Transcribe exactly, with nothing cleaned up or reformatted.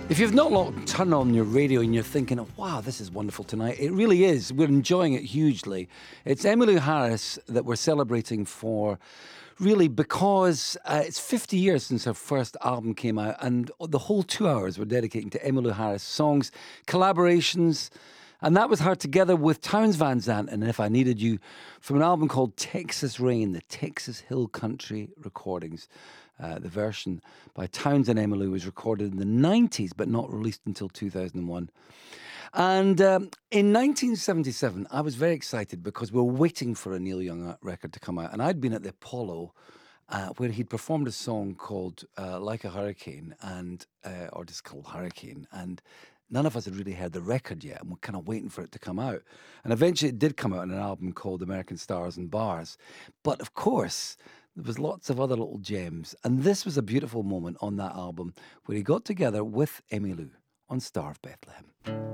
If you've not long turned on your radio and you're thinking, wow, this is wonderful tonight, it really is. We're enjoying it hugely. It's Emmylou Harris that we're celebrating for, really, because uh, it's fifty years since her first album came out, and the whole two hours we're dedicating to Emmylou Harris songs, collaborations, and that was her together with Townes Van Zandt and If I Needed You from an album called Texas Rain, the Texas Hill Country Recordings. Uh, the version by Townes and Emmylou was recorded in the nineties, but not released until two thousand one. And um, in nineteen seventy-seven, I was very excited because we were waiting for a Neil Young record to come out. And I'd been at the Apollo uh, where he'd performed a song called uh, Like a Hurricane, and uh, or just called Hurricane. And none of us had really heard the record yet, and we're kind of waiting for it to come out. And eventually it did come out in an album called American Stars and Bars. But of course, there was lots of other little gems. And this was a beautiful moment on that album where he got together with Emmylou on Star of Bethlehem.